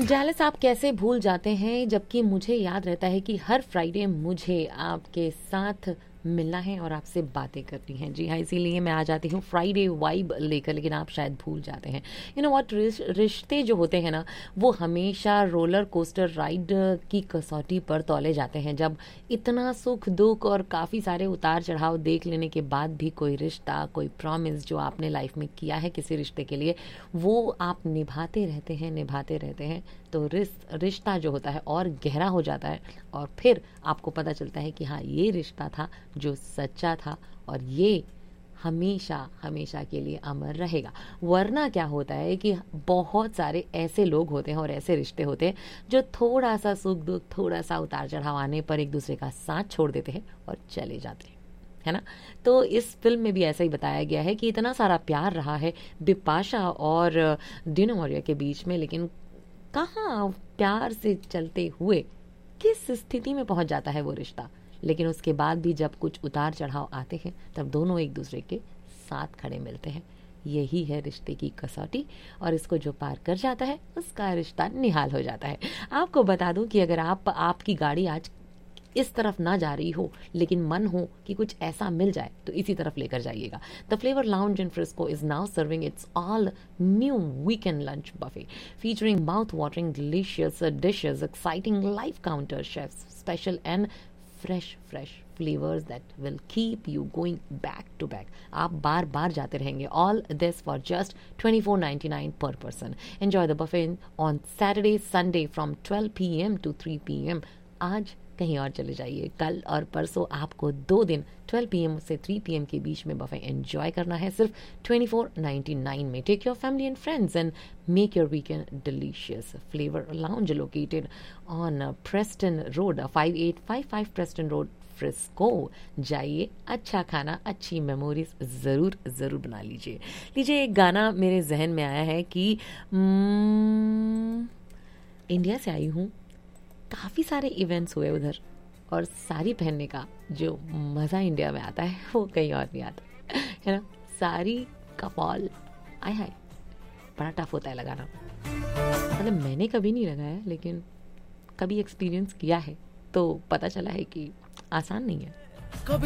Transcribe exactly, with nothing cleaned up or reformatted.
Jealous आप कैसे भूल जाते हैं, जबकि मुझे याद रहता है कि हर फ्राइडे मुझे आपके साथ मिलना है और आपसे बातें करनी है। जी हाँ, इसीलिए मैं आ जाती हूँ फ्राइडे वाइब लेकर, लेकिन आप शायद भूल जाते हैं। यू नो व्हाट, रिश्ते जो होते हैं ना, वो हमेशा रोलर कोस्टर राइड की कसौटी पर तौले जाते हैं। जब इतना सुख दुख और काफ़ी सारे उतार चढ़ाव देख लेने के बाद भी कोई रिश्ता, कोई प्रॉमिस जो आपने लाइफ में किया है किसी रिश्ते के लिए, वो आप निभाते रहते हैं निभाते रहते हैं तो रिस रिश्ता जो होता है और गहरा हो जाता है, और फिर आपको पता चलता है कि हाँ, ये रिश्ता था जो सच्चा था और ये हमेशा हमेशा के लिए अमर रहेगा। वरना क्या होता है कि बहुत सारे ऐसे लोग होते हैं और ऐसे रिश्ते होते हैं जो थोड़ा सा सुख दुख, थोड़ा सा उतार चढ़ाव आने पर एक दूसरे का साथ छोड़ देते हैं और चले जाते हैं, है ना। तो इस फिल्म में भी ऐसा ही बताया गया है कि इतना सारा प्यार रहा है बिपाशा और डिनो मौर्य के बीच में, लेकिन कहाँ प्यार से चलते हुए किस स्थिति में पहुंच जाता है वो रिश्ता। लेकिन उसके बाद भी जब कुछ उतार चढ़ाव आते हैं तब दोनों एक दूसरे के साथ खड़े मिलते हैं। यही है रिश्ते की कसौटी, और इसको जो पार कर जाता है उसका रिश्ता निहाल हो जाता है। आपको बता दूं कि अगर आप आपकी गाड़ी आज इस तरफ ना जा रही हो, लेकिन मन हो कि कुछ ऐसा मिल जाए, तो इसी तरफ लेकर जाइएगा। The flavour lounge in Frisco is now serving it's all new weekend lunch buffet featuring mouth-watering delicious dishes, exciting live counter chefs, special and fresh fresh flavors that will keep you going back to back. आप बार बार जाते रहेंगे. All this for just twenty-four ninety-nine per person. Enjoy the buffet on Saturday, Sunday from twelve p m to three p m. आज कहीं और चले जाइए. कल और परसों आपको दो दिन twelve p m से three p m के बीच में बफे एंजॉय करना है सिर्फ twenty-four ninety-nine में. Take your family and friends and make your weekend delicious. Flavor Lounge located on Preston Road, fifty-eight fifty-five Preston Road, Frisco. जाइए, अच्छा खाना, अच्छी मेमोरीज ज़रूर ज़रूर बना लीजिए. लीजिए, एक गाना मेरे जहन में आया है कि इंडिया से आई हूँ, काफ़ी सारे इवेंट्स हुए उधर, और साड़ी पहनने का जो मज़ा इंडिया में आता है वो कहीं और नहीं आता, है ना. साड़ी का फॉल, आय हाय, बड़ा टफ होता है लगाना. मतलब मैंने कभी नहीं लगाया, लेकिन कभी एक्सपीरियंस किया है तो पता चला है कि आसान नहीं है. कभी